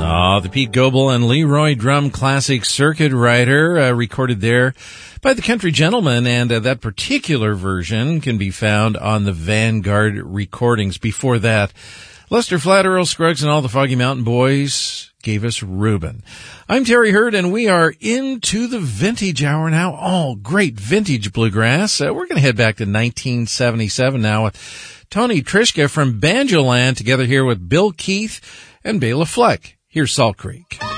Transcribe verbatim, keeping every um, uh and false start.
Oh, the Pete Goebel and Leroy Drum classic Circuit Rider, uh, recorded there by the Country Gentlemen, and uh, that particular version can be found on the Vanguard recordings. Before that, Lester Flatt, Earl Scruggs, and all the Foggy Mountain Boys gave us Reuben. I'm Terry Hurd, and we are into the vintage hour now. All great vintage bluegrass. Uh, we're going to head back to nineteen seventy-seven now with Tony Trischka from Banjoland, together here with Bill Keith and Bela Fleck. Here's Salt Creek.